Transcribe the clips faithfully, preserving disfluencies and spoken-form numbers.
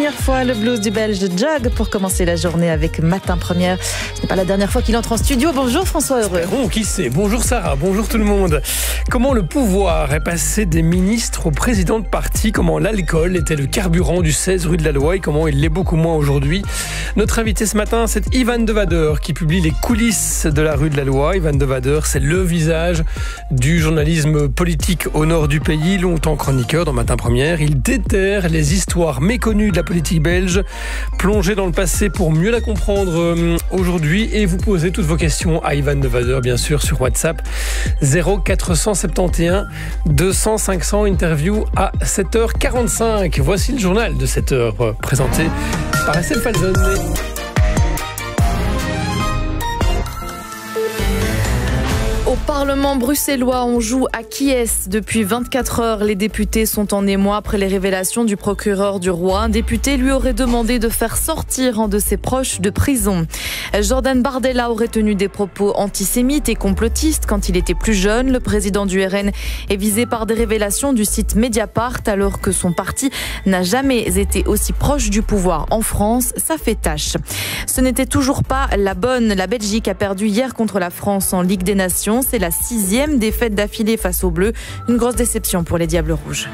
dernière fois le blues du Belge Jug pour commencer la journée avec Matin Première. Ce n'est pas la dernière fois qu'il entre en studio. Bonjour François Heureux. Bon, qui sait? Bonjour Sarah, bonjour tout le monde. Comment le pouvoir est passé des ministres au président de parti? Comment l'alcool était le carburant du seize rue de la Loi et comment il l'est beaucoup moins aujourd'hui? Notre invité ce matin, c'est Ivan De Wader qui publie les coulisses de la rue de la Loi. Ivan De Wader, c'est le visage du journalisme politique au nord du pays, longtemps chroniqueur dans Matin Première. Il déterre les histoires méconnues de la politique belge, plongé dans le passé pour mieux la comprendre aujourd'hui, et vous posez toutes vos questions à Ivan De Wader, bien sûr, sur WhatsApp zéro quatre cent soixante et onze deux cents cinq cents, interview à sept heures quarante-cinq. Voici le journal de sept heures présenté par Estelle Falzon. Au Parlement bruxellois, on joue à qui est-ce depuis vingt-quatre heures. Les députés sont en émoi après les révélations du procureur du roi. Un député lui aurait demandé de faire sortir un de ses proches de prison. Jordan Bardella aurait tenu des propos antisémites et complotistes quand il était plus jeune. Le président du R N est visé par des révélations du site Mediapart alors que son parti n'a jamais été aussi proche du pouvoir en France. Ça fait tâche. Ce n'était toujours pas la bonne. La Belgique a perdu hier contre la France en Ligue des Nations. C'est la sixième défaite d'affilée face aux Bleus. Une grosse déception pour les Diables Rouges.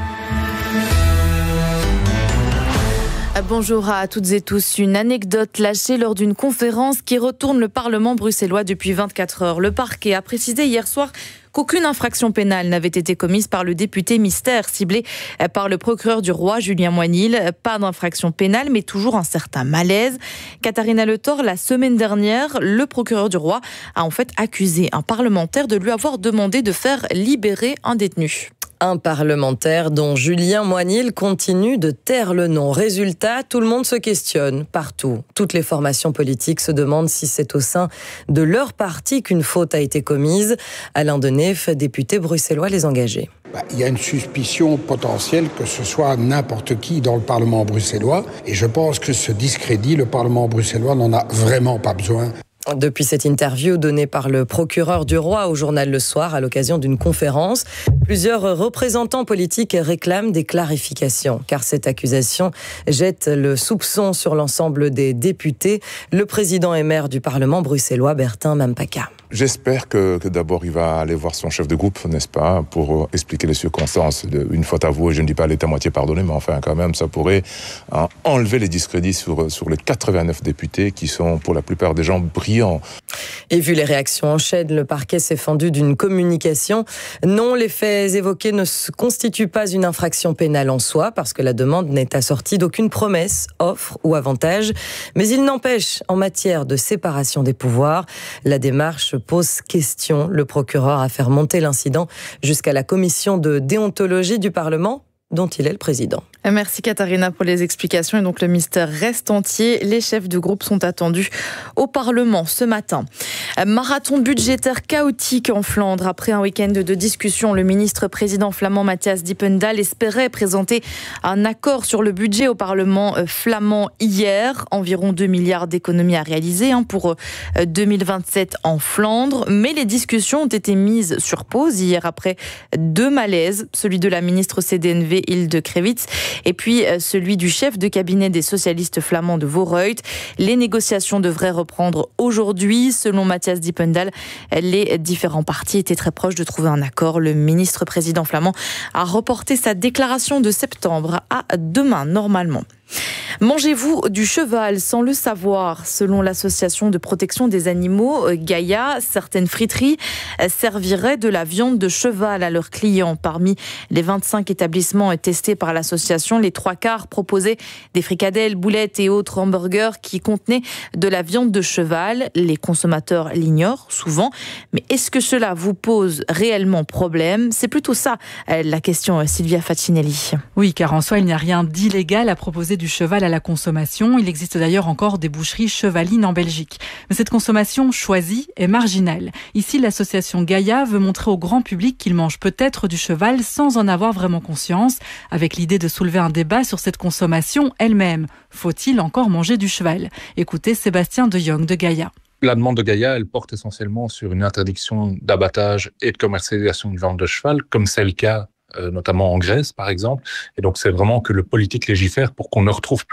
Bonjour à toutes et tous. Une anecdote lâchée lors d'une conférence qui retourne le Parlement bruxellois depuis vingt-quatre heures. Le parquet a précisé hier soir qu'aucune infraction pénale n'avait été commise par le député mystère ciblé par le procureur du roi, Julien Moinil. Pas d'infraction pénale, mais toujours un certain malaise. Katharina Le Thor, la semaine dernière, le procureur du roi a en fait accusé un parlementaire de lui avoir demandé de faire libérer un détenu. Un parlementaire dont Julien Moinil continue de taire le nom. Résultat, tout le monde se questionne partout. Toutes les formations politiques se demandent si c'est au sein de leur parti qu'une faute a été commise. Alain Denef, député bruxellois, les engagés. Bah, il y a une suspicion potentielle que ce soit n'importe qui dans le Parlement bruxellois. Et je pense que ce discrédit, le Parlement bruxellois n'en a vraiment pas besoin. Depuis cette interview donnée par le procureur du roi au journal Le Soir à l'occasion d'une conférence, plusieurs représentants politiques réclament des clarifications, car cette accusation jette le soupçon sur l'ensemble des députés. Le président et maire du Parlement bruxellois, Bertin Mampaka. J'espère que, que d'abord il va aller voir son chef de groupe, n'est-ce pas, pour expliquer les circonstances. Une faute avouée, je ne dis pas elle est à moitié pardonnée, mais enfin quand même ça pourrait hein, enlever les discrédits sur, sur les quatre-vingt-neuf députés qui sont pour la plupart des gens brillants. Et vu les réactions en chaîne, le parquet s'est fendu d'une communication. Non, les faits évoqués ne constituent pas une infraction pénale en soi, parce que la demande n'est assortie d'aucune promesse, offre ou avantage. Mais il n'empêche, en matière de séparation des pouvoirs, la démarche pose question. Le procureur a fait remonter l'incident jusqu'à la commission de déontologie du Parlement, dont il est le président. Merci Katharina pour les explications. Et donc le mystère reste entier. Les chefs de groupe sont attendus au Parlement ce matin. Marathon budgétaire chaotique en Flandre. Après un week-end de discussion, le ministre président flamand Matthias Dippendal espérait présenter un accord sur le budget au Parlement flamand hier. Environ deux milliards d'économies à réaliser pour deux mille vingt-sept en Flandre. Mais les discussions ont été mises sur pause hier après deux malaises. Celui de la ministre C D N V Hilde Krevits et puis celui du chef de cabinet des socialistes flamands de Voorhout. Les négociations devraient reprendre aujourd'hui. Selon Matthias Dippendal, les différents partis étaient très proches de trouver un accord. Le ministre président flamand a reporté sa déclaration de septembre à demain normalement. Mangez-vous du cheval sans le savoir? Selon l'association de protection des animaux Gaïa, certaines friteries serviraient de la viande de cheval à leurs clients. Parmi les vingt-cinq établissements testés par l'association, les trois quarts proposaient des fricadelles, boulettes et autres hamburgers qui contenaient de la viande de cheval. Les consommateurs l'ignorent souvent. Mais est-ce que cela vous pose réellement problème? C'est plutôt ça la question, Sylvia Facinelli. Oui, car en soi, il n'y a rien d'illégal à proposer du cheval à la consommation. Il existe d'ailleurs encore des boucheries chevalines en Belgique. Mais cette consommation choisie est marginale. Ici, l'association Gaïa veut montrer au grand public qu'il mange peut-être du cheval sans en avoir vraiment conscience, avec l'idée de soulever un débat sur cette consommation elle-même. Faut-il encore manger du cheval? Écoutez Sébastien de Jong de Gaïa. La demande de Gaïa, elle porte essentiellement sur une interdiction d'abattage et de commercialisation de viande de cheval, comme c'est le cas euh, notamment en Grèce, par exemple. Et donc, c'est vraiment que le politique légifère pour qu'on ne retrouve plus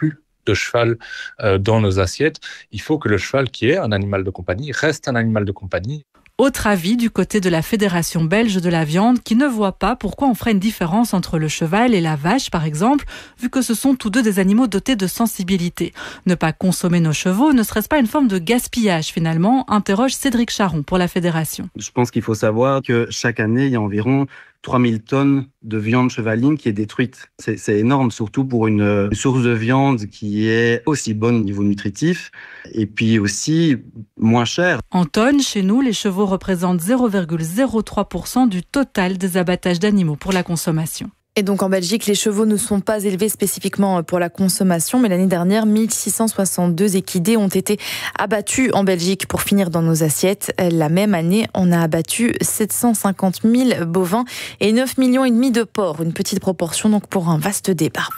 de cheval euh, dans nos assiettes. Il faut que le cheval, qui est un animal de compagnie, reste un animal de compagnie. Autre avis du côté de la Fédération belge de la viande qui ne voit pas pourquoi on ferait une différence entre le cheval et la vache par exemple, vu que ce sont tous deux des animaux dotés de sensibilité. Ne pas consommer nos chevaux, ne serait-ce pas une forme de gaspillage finalement, interroge Cédric Charon pour la Fédération. Je pense qu'il faut savoir que chaque année, il y a environ trois mille tonnes de viande chevaline qui est détruite. C'est, c'est énorme, surtout pour une, une source de viande qui est aussi bonne au niveau nutritif et puis aussi moins chère. En tonnes, chez nous, les chevaux représentent zéro virgule zéro trois pour cent du total des abattages d'animaux pour la consommation. Et donc en Belgique, les chevaux ne sont pas élevés spécifiquement pour la consommation, mais l'année dernière, mille six cent soixante-deux équidés ont été abattus en Belgique pour finir dans nos assiettes. La même année, on a abattu sept cent cinquante mille bovins et neuf millions et demi de porcs. Une petite proportion donc pour un vaste débat.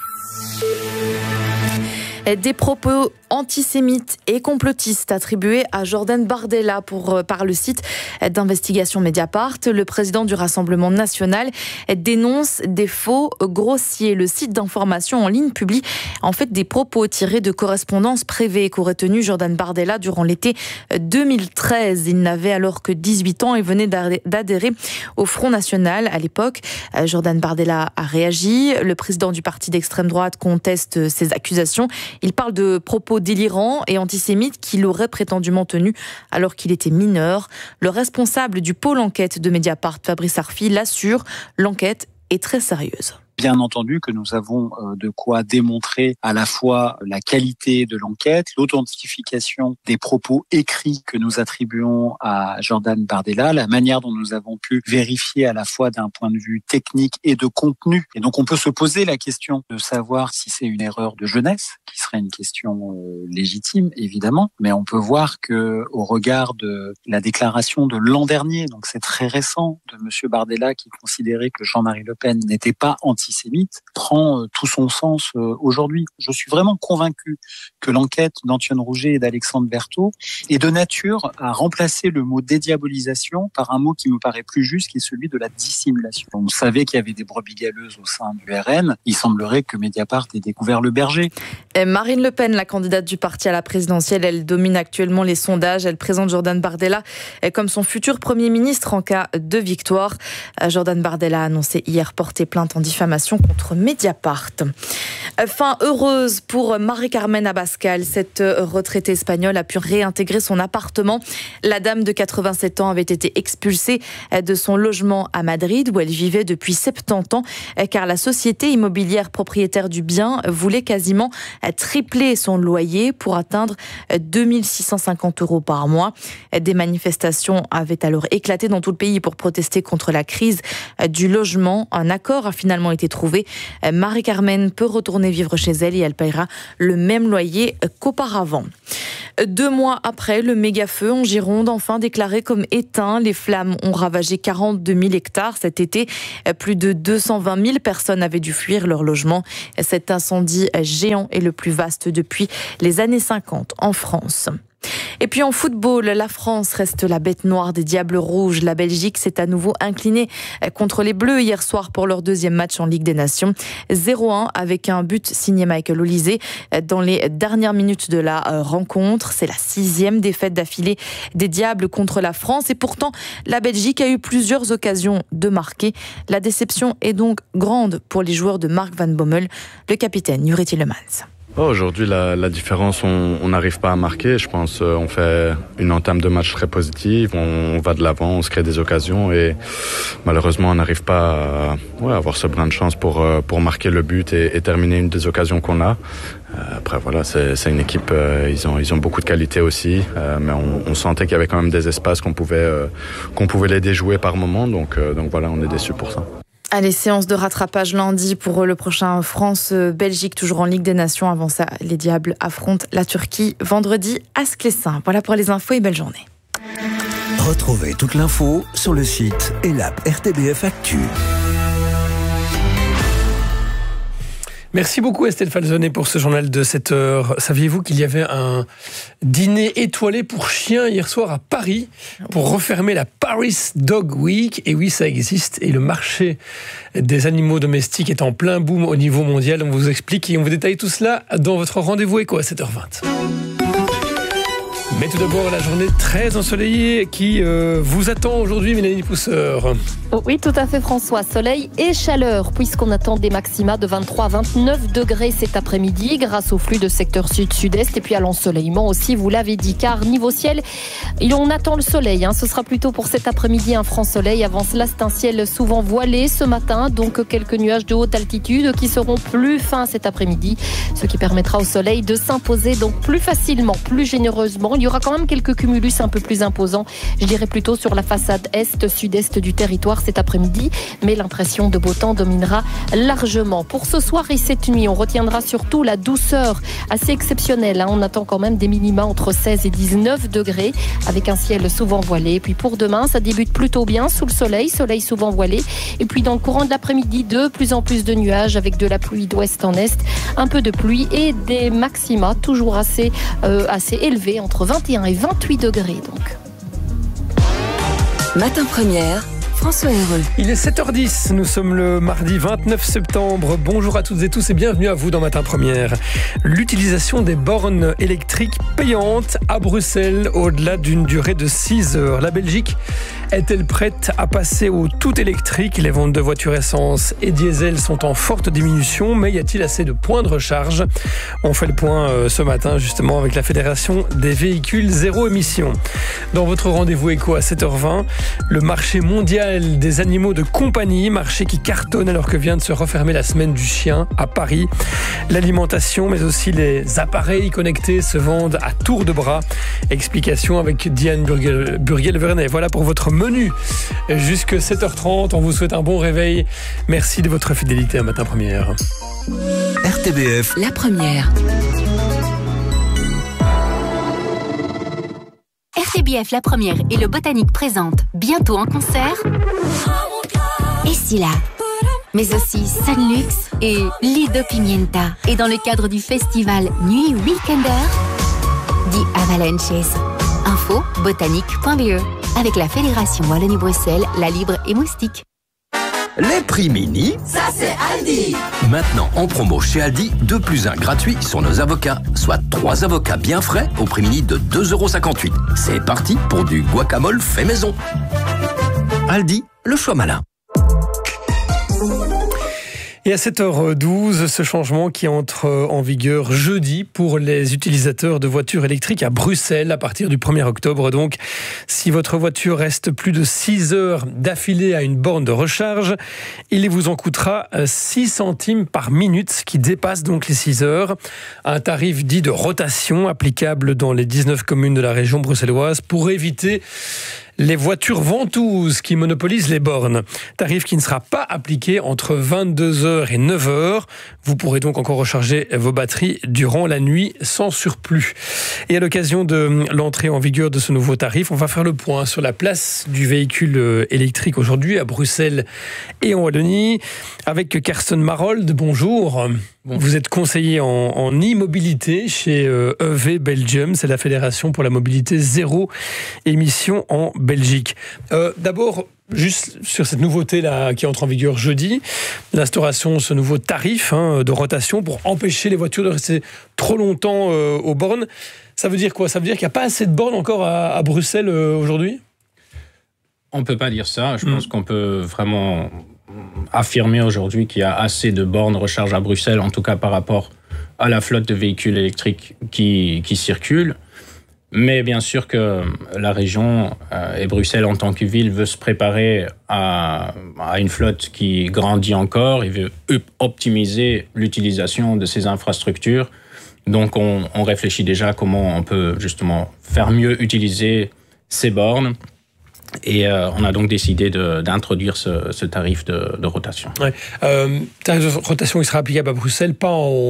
Des propos antisémites et complotistes attribués à Jordan Bardella pour, par le site d'investigation Mediapart. Le président du Rassemblement national dénonce des faux grossiers. Le site d'information en ligne publie en fait des propos tirés de correspondances privées qu'aurait tenu Jordan Bardella durant l'été deux mille treize. Il n'avait alors que dix-huit ans et venait d'adhérer au Front National à l'époque. Jordan Bardella a réagi. Le président du parti d'extrême droite conteste ces accusations. Il parle de propos délirants et antisémites qu'il aurait prétendument tenus alors qu'il était mineur. Le responsable du pôle enquête de Mediapart, Fabrice Arfi, l'assure, l'enquête est très sérieuse. Bien entendu que nous avons de quoi démontrer à la fois la qualité de l'enquête, l'authentification des propos écrits que nous attribuons à Jordan Bardella, la manière dont nous avons pu vérifier à la fois d'un point de vue technique et de contenu. Et donc on peut se poser la question de savoir si c'est une erreur de jeunesse, qui serait une question légitime évidemment, mais on peut voir que au regard de la déclaration de l'an dernier, donc c'est très récent, de monsieur Bardella qui considérait que Jean-Marie Le Pen n'était pas anti antisémite prend tout son sens aujourd'hui. Je suis vraiment convaincu que l'enquête d'Antoine Rouget et d'Alexandre Berthaud est de nature à remplacer le mot dédiabolisation par un mot qui me paraît plus juste, qui est celui de la dissimulation. On savait qu'il y avait des brebis galeuses au sein du R N. Il semblerait que Mediapart ait découvert le berger. Et Marine Le Pen, la candidate du parti à la présidentielle, elle domine actuellement les sondages. Elle présente Jordan Bardella comme son futur Premier ministre en cas de victoire. Jordan Bardella a annoncé hier porter plainte en diffamation contre Mediapart. Fin heureuse pour Marie-Carmen Abascal. Cette retraitée espagnole a pu réintégrer son appartement. La dame de quatre-vingt-sept ans avait été expulsée de son logement à Madrid où elle vivait depuis soixante-dix ans car la société immobilière propriétaire du bien voulait quasiment tripler son loyer pour atteindre deux mille six cent cinquante euros par mois. Des manifestations avaient alors éclaté dans tout le pays pour protester contre la crise du logement. Un accord a finalement été trouvé. Marie-Carmen peut retourner vivre chez elle et elle paiera le même loyer qu'auparavant. Deux mois après, le méga-feu en Gironde, enfin déclaré comme éteint. Les flammes ont ravagé quarante-deux mille hectares cet été. Plus de deux cent vingt mille personnes avaient dû fuir leur logement. Cet incendie géant est le plus vaste depuis les années cinquante en France. Et puis en football, la France reste la bête noire des Diables Rouges. La Belgique s'est à nouveau inclinée contre les Bleus hier soir pour leur deuxième match en Ligue des Nations. zéro un avec un but signé Michael Olise dans les dernières minutes de la rencontre. C'est la sixième défaite d'affilée des Diables contre la France. Et pourtant, la Belgique a eu plusieurs occasions de marquer. La déception est donc grande pour les joueurs de Mark Van Bommel, le capitaine Juri Tielemans. Oh, aujourd'hui, la, la différence, on n'arrive pas à marquer. Je pense euh, on fait une entame de match très positive, on, on va de l'avant, on se crée des occasions et malheureusement, on n'arrive pas à ouais, avoir ce brin de chance pour, euh, pour marquer le but et, et terminer une des occasions qu'on a. Euh, après, voilà, c'est, c'est une équipe, euh, ils, ont, ils ont beaucoup de qualité aussi, euh, mais on, on sentait qu'il y avait quand même des espaces qu'on pouvait, euh, qu'on pouvait les déjouer par moment. Donc, euh, donc voilà, on est déçus pour ça. Allez, séance de rattrapage lundi pour le prochain France-Belgique, toujours en Ligue des Nations. Avant ça, les Diables affrontent la Turquie vendredi à Sclessin. Voilà pour les infos et belle journée. Retrouvez toute l'info sur le site et l'app R T B F Actu. Merci beaucoup Estelle Falzonet pour ce journal de sept heures. Saviez-vous qu'il y avait un dîner étoilé pour chiens hier soir à Paris pour refermer la Paris Dog Week? Et oui, ça existe. Et le marché des animaux domestiques est en plein boom au niveau mondial. On vous explique et on vous détaille tout cela dans votre rendez-vous éco à sept heures vingt. Mais tout d'abord, la journée très ensoleillée qui euh, vous attend aujourd'hui, Mélanie Pousseur. Oh oui, tout à fait, François. Soleil et chaleur, puisqu'on attend des maxima de vingt-trois à vingt-neuf degrés cet après-midi, grâce au flux de secteur sud-sud-est et puis à l'ensoleillement aussi, vous l'avez dit, car niveau ciel, on attend le soleil. Hein. Ce sera plutôt pour cet après-midi un franc soleil. Avant cela, c'est un ciel souvent voilé ce matin, donc quelques nuages de haute altitude qui seront plus fins cet après-midi, ce qui permettra au soleil de s'imposer donc plus facilement, plus généreusement. Il y aura quand même quelques cumulus un peu plus imposants, je dirais plutôt sur la façade est-sud-est du territoire cet après-midi, mais l'impression de beau temps dominera largement. Pour ce soir et cette nuit, on retiendra surtout la douceur assez exceptionnelle. Hein. On attend quand même des minima entre seize et dix-neuf degrés, avec un ciel souvent voilé. Et puis pour demain, ça débute plutôt bien sous le soleil, soleil souvent voilé. Et puis dans le courant de l'après-midi, de plus en plus de nuages, avec de la pluie d'ouest en est, un peu de pluie et des maxima toujours assez, euh, assez élevés, entre vingt et un et vingt-huit degrés donc. Matin Première, François Heureux. Il est sept heures dix, nous sommes le mardi vingt-neuf septembre. Bonjour à toutes et tous et bienvenue à vous dans Matin Première. L'utilisation des bornes électriques payantes à Bruxelles au-delà d'une durée de six heures. La Belgique est-elle prête à passer au tout électrique? Les ventes de voitures essence et diesel sont en forte diminution, mais y a-t-il assez de points de recharge? On fait le point ce matin justement avec la Fédération des véhicules zéro émission. Dans votre rendez-vous éco à sept heures vingt, le marché mondial des animaux de compagnie, marché qui cartonne alors que vient de se refermer la semaine du chien à Paris. L'alimentation, mais aussi les appareils connectés se vendent à tour de bras. Explication avec Diane Burguel-Vernet. Voilà pour votre menu. Jusque sept heures trente, on vous souhaite un bon réveil. Merci de votre fidélité à Matin Première. R T B F. La première. R T B F La Première et le Botanique présentent bientôt en concert Esila, mais aussi Sunlux et Lido Pimienta. Et dans le cadre du festival Nuit Weekender, The Avalanches. Info botanique point b e avec la Fédération Wallonie-Bruxelles, La Libre et Moustique. Les prix mini, ça c'est Aldi. Maintenant en promo chez Aldi, deux plus un gratuit sur nos avocats, soit trois avocats bien frais au prix mini de deux euros cinquante-huit. C'est parti pour du guacamole fait maison. Aldi, le choix malin. Et à sept heures douze, ce changement qui entre en vigueur jeudi pour les utilisateurs de voitures électriques à Bruxelles à partir du premier octobre. Donc, si votre voiture reste plus de six heures d'affilée à une borne de recharge, il vous en coûtera six centimes par minute, ce qui dépasse donc les six heures. Un tarif dit de rotation applicable dans les dix-neuf communes de la région bruxelloise pour éviter les voitures ventouses qui monopolisent les bornes. Tarif qui ne sera pas appliqué entre vingt-deux heures et neuf heures. Vous pourrez donc encore recharger vos batteries durant la nuit sans surplus. Et à l'occasion de l'entrée en vigueur de ce nouveau tarif, on va faire le point sur la place du véhicule électrique aujourd'hui à Bruxelles et en Wallonie avec Carsten Marold. Bonjour. Bonjour. Vous êtes conseiller en, en e-mobilité chez E V Belgium, c'est la Fédération pour la mobilité zéro émission en Belgique. Euh, d'abord, juste sur cette nouveauté-là qui entre en vigueur jeudi, l'instauration de ce nouveau tarif hein, de rotation pour empêcher les voitures de rester trop longtemps euh, aux bornes. Ça veut dire quoi? Ça veut dire qu'il n'y a pas assez de bornes encore à, à Bruxelles euh, aujourd'hui? On ne peut pas dire ça. Je mmh. pense qu'on peut vraiment affirmer aujourd'hui qu'il y a assez de bornes recharge à Bruxelles, en tout cas par rapport à la flotte de véhicules électriques qui, qui circulent. Mais bien sûr que la région euh, et Bruxelles en tant que ville veut se préparer à, à une flotte qui grandit encore et veut optimiser l'utilisation de ces infrastructures. Donc on, on réfléchit déjà à comment on peut justement faire mieux utiliser ces bornes. Et euh, on a donc décidé de, d'introduire ce, ce tarif de, de rotation. Ouais. Euh, tarif de rotation qui sera applicable à Bruxelles, pas en,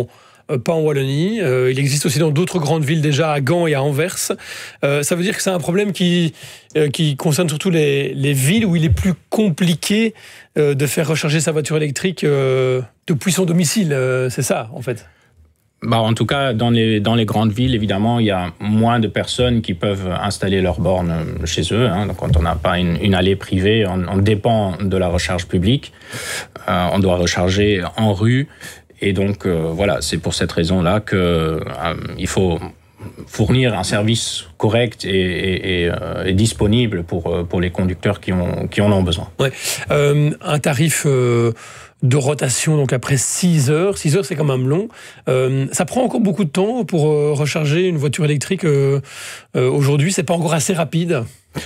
euh, pas en Wallonie. Euh, il existe aussi dans d'autres grandes villes déjà, à Gand et à Anvers. Euh, ça veut dire que c'est un problème qui, euh, qui concerne surtout les, les villes où il est plus compliqué euh, de faire recharger sa voiture électrique euh, depuis son domicile. Euh, c'est ça, en fait. Bah, en tout cas, dans les, dans les grandes villes, évidemment, il y a moins de personnes qui peuvent installer leurs bornes chez eux. Hein. Donc, quand on n'a pas une, une allée privée, on, on dépend de la recharge publique. Euh, on doit recharger en rue. Et donc, euh, voilà, c'est pour cette raison-là qu'il euh, faut fournir un service correct et, et, et, euh, et disponible pour, pour les conducteurs qui, ont, qui en ont besoin. Ouais. Euh, un tarif... Euh de rotation, donc après six heures. six heures, c'est quand même long. Euh, ça prend encore beaucoup de temps pour euh, recharger une voiture électrique. Euh, euh, aujourd'hui, c'est pas encore assez rapide.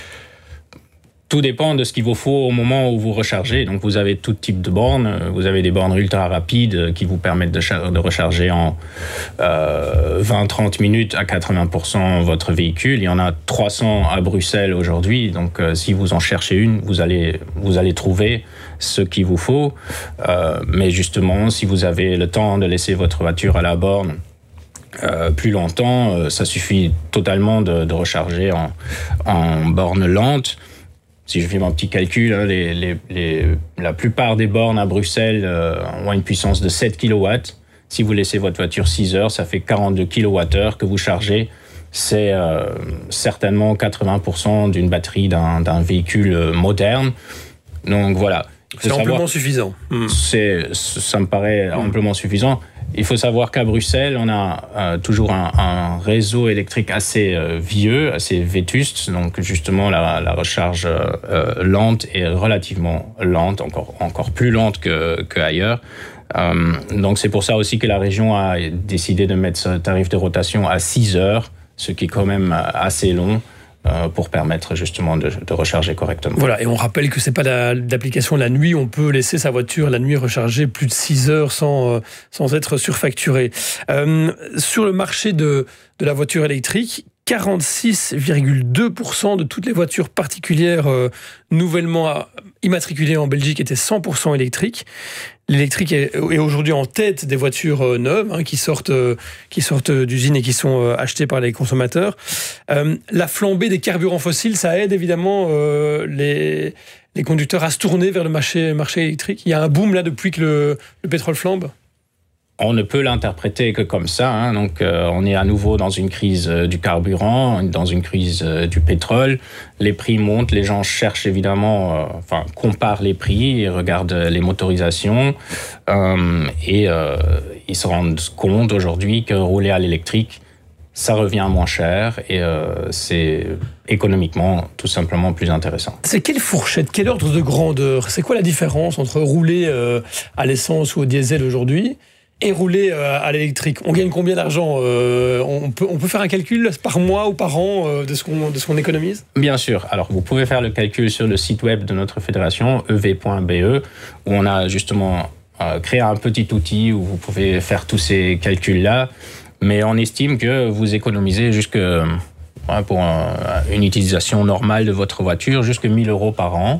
Tout dépend de ce qu'il vous faut au moment où vous rechargez. Donc, vous avez tout type de bornes. Vous avez des bornes ultra rapides qui vous permettent de, char- de recharger en euh, vingt à trente minutes à quatre-vingts pour cent votre véhicule. Il y en a trois cents à Bruxelles aujourd'hui. Donc, euh, si vous en cherchez une, vous allez, vous allez trouver ce qu'il vous faut. Euh, mais justement, si vous avez le temps de laisser votre voiture à la borne Euh, plus longtemps, euh, ça suffit totalement de, de recharger en, en borne lente. Si je fais mon petit calcul, hein, les, les, les, la plupart des bornes à Bruxelles euh, ont une puissance de sept kilowatts. Si vous laissez votre voiture six heures, ça fait quarante-deux kilowattheures que vous chargez. C'est euh, certainement quatre-vingts pour cent d'une batterie d'un, d'un véhicule moderne. Donc voilà. C'est amplement suffisant. Mmh. C'est, ça me paraît mmh. amplement suffisant. Il faut savoir qu'à Bruxelles, on a euh, toujours un, un réseau électrique assez euh, vieux, assez vétuste. Donc justement, la, la recharge euh, lente est relativement lente, encore, encore plus lente que, qu'ailleurs. Euh, donc c'est pour ça aussi que la région a décidé de mettre ce tarif de rotation à six heures, ce qui est quand même assez long, pour permettre justement de, de recharger correctement. Voilà, et on rappelle que c'est pas la, d'application la nuit, on peut laisser sa voiture la nuit recharger plus de six heures sans, sans être surfacturé. Euh, sur le marché de, de la voiture électrique, quarante-six virgule deux pour cent de toutes les voitures particulières euh, nouvellement immatriculées en Belgique étaient cent pour cent électriques. L'électrique est, est aujourd'hui en tête des voitures euh, neuves hein, qui sortent, euh, qui sortent d'usine et qui sont euh, achetées par les consommateurs. Euh, la flambée des carburants fossiles, ça aide évidemment euh, les, les conducteurs à se tourner vers le marché, marché électrique. Il y a un boom là depuis que le, le pétrole flambe. On ne peut l'interpréter que comme ça. Hein. Donc, euh, on est à nouveau dans une crise euh, du carburant, dans une crise euh, du pétrole. Les prix montent, les gens cherchent évidemment, euh, enfin, comparent les prix et regardent les motorisations. Euh, et euh, ils se rendent compte aujourd'hui que rouler à l'électrique, ça revient moins cher et euh, c'est économiquement tout simplement plus intéressant. C'est quelle fourchette, quel ordre de grandeur? C'est quoi la différence entre rouler euh, à l'essence ou au diesel aujourd'hui et rouler euh, à l'électrique? On gagne combien d'argent? euh, on, peut, on peut faire un calcul par mois ou par an euh, de, ce qu'on, de ce qu'on économise? Bien sûr. Alors, vous pouvez faire le calcul sur le site web de notre fédération, e v point b e, où on a justement euh, créé un petit outil où vous pouvez faire tous ces calculs-là. Mais on estime que vous économisez jusque, ouais, pour un, une utilisation normale de votre voiture, jusque mille euros par an.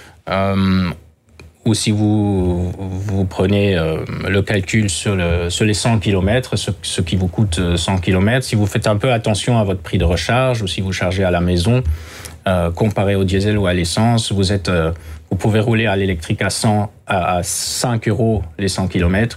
Euh, ou si vous, vous prenez euh, le calcul sur, le, sur les cent kilomètres, ce, ce qui vous coûte cent kilomètres, si vous faites un peu attention à votre prix de recharge ou si vous chargez à la maison, euh, comparé au diesel ou à l'essence, vous, êtes, euh, vous pouvez rouler à l'électrique à, cent, à, à cinq euros les cent kilomètres.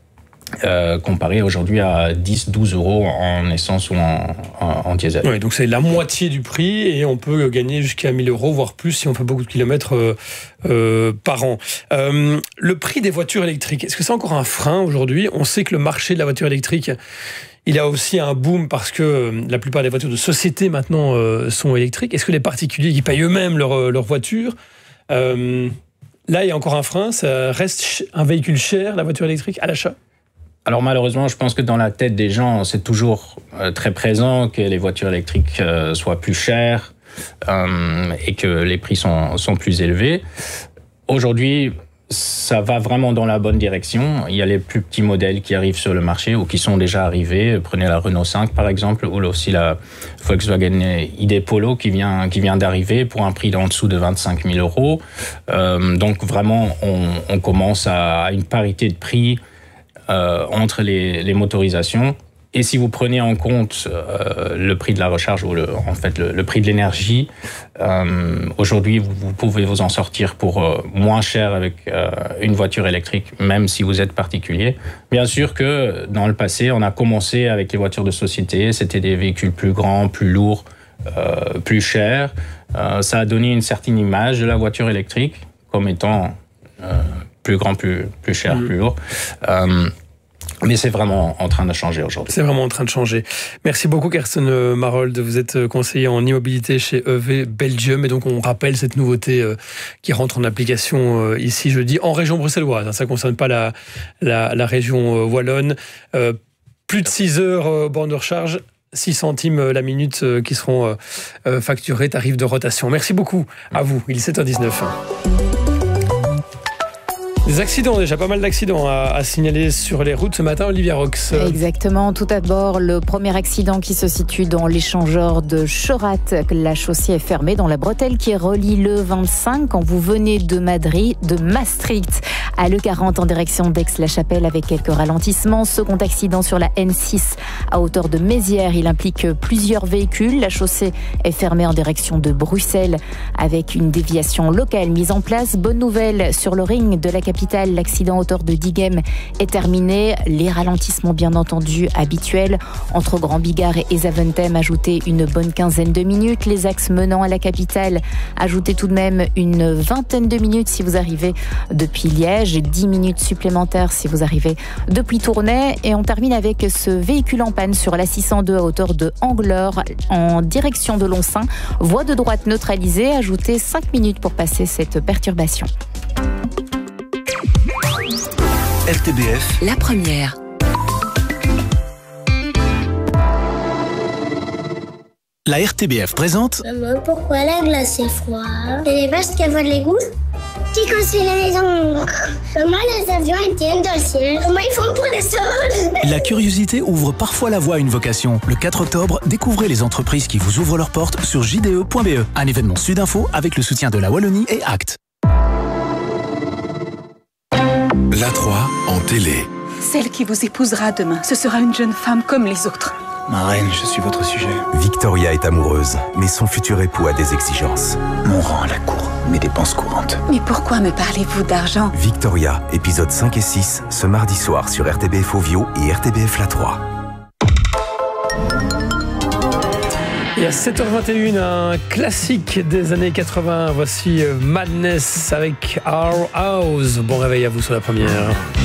Euh, comparé aujourd'hui à dix à douze euros en essence ou en, en, en diesel. Oui, donc c'est la moitié du prix et on peut gagner jusqu'à mille euros, voire plus si on fait beaucoup de kilomètres euh, euh, par an. Euh, le prix des voitures électriques, est-ce que c'est encore un frein aujourd'hui? On sait que le marché de la voiture électrique, il a aussi un boom parce que la plupart des voitures de société maintenant euh, sont électriques. Est-ce que les particuliers qui payent eux-mêmes leur, leur voiture, euh, là il y a encore un frein, ça reste un véhicule cher, la voiture électrique, à l'achat? Alors malheureusement, je pense que dans la tête des gens, c'est toujours euh, très présent que les voitures électriques euh, soient plus chères euh, et que les prix sont, sont plus élevés. Aujourd'hui, ça va vraiment dans la bonne direction. Il y a les plus petits modèles qui arrivent sur le marché ou qui sont déjà arrivés. Prenez la Renault cinq par exemple, ou aussi la Volkswagen I D Polo qui vient, qui vient d'arriver pour un prix d'en dessous de vingt-cinq mille euros. Euh, donc vraiment, on, on commence à, à une parité de prix euh, entre les, les motorisations. Et si vous prenez en compte euh, le prix de la recharge ou le, en fait le, le prix de l'énergie, euh, aujourd'hui vous, vous pouvez vous en sortir pour euh, moins cher avec euh, une voiture électrique, même si vous êtes particulier. Bien sûr que dans le passé, on a commencé avec les voitures de société, c'était des véhicules plus grands, plus lourds, euh, plus chers. Euh, ça a donné une certaine image de la voiture électrique comme étant euh, plus grand, plus, plus cher, mmh. plus lourd. Euh, Mais c'est vraiment en train de changer aujourd'hui. C'est vraiment en train de changer. Merci beaucoup, Kersten Marold. Vous êtes conseiller en immobilité chez E V Belgium. Et donc, on rappelle cette nouveauté qui rentre en application ici jeudi en région bruxelloise. Ça ne concerne pas la, la, la région wallonne. Euh, plus de six heures borne de recharge. six centimes la minute qui seront facturés, tarif de rotation. Merci beaucoup à vous. Il est sept heures dix-neuf. Des accidents, déjà pas mal d'accidents à, à signaler sur les routes ce matin, Olivia Rox. Exactement, tout d'abord le premier accident qui se situe dans l'échangeur de Chorat. La chaussée est fermée dans la bretelle qui relie le vingt-cinq quand vous venez de Madrid, de Maastricht à l'E quarante en direction d'Aix-la-Chapelle avec quelques ralentissements. Second accident sur la N six à hauteur de Mézières, il implique plusieurs véhicules. La chaussée est fermée en direction de Bruxelles avec une déviation locale mise en place. Bonne nouvelle sur le ring de la capitale. L'accident à hauteur de Diegem est terminé. Les ralentissements, bien entendu, habituels entre Grand Bigard et Zaventem, ajoutez une bonne quinzaine de minutes. Les axes menant à la capitale, ajoutez tout de même une vingtaine de minutes si vous arrivez depuis Liège, dix minutes supplémentaires si vous arrivez depuis Tournai. Et on termine avec ce véhicule en panne sur la six cent deux à hauteur de Angleur en direction de Loncin. Voie de droite neutralisée, ajoutez cinq minutes pour passer cette perturbation. R T B F, la première. La R T B F présente. Maman, pourquoi la glace est froide? C'est les vaches qui avalent les gousses qui construisent les maisons. Comment les avions ils tiennent dans le ciel? Comment ils font pour les sols? La curiosité ouvre parfois la voie à une vocation. Le quatre octobre, découvrez les entreprises qui vous ouvrent leurs portes sur j d e point b e. Un événement Sudinfo avec le soutien de la Wallonie et Act. La trois en télé. Celle qui vous épousera demain, ce sera une jeune femme comme les autres. Ma reine, je suis votre sujet. Victoria est amoureuse, mais son futur époux a des exigences. Mon rang à la cour, mes dépenses courantes. Mais pourquoi me parlez-vous d'argent? Victoria, épisodes cinq et six, ce mardi soir sur R T B F Ovio et R T B F La trois. Et à sept heures vingt et une, un classique des années quatre-vingts. Voici Madness avec Our House. Bon réveil à vous sur la première.